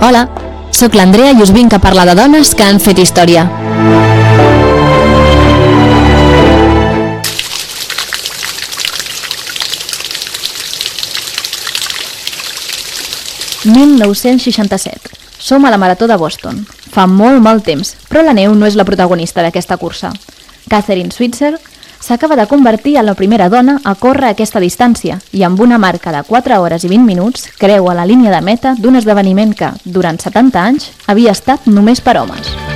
Hola, sóc l'Andrea i us vinc a parlar de dones que han fet història. «1967. Som a la Marató de Boston. Fa molt temps, però la neu no és la protagonista d'aquesta cursa. Catherine Switzer s'acaba de convertir en la primera dona a córrer aquesta distància i amb una marca de 4 hores i 20 minuts creua la línia de meta d'un esdeveniment que, durant 70 anys, havia estat només per homes.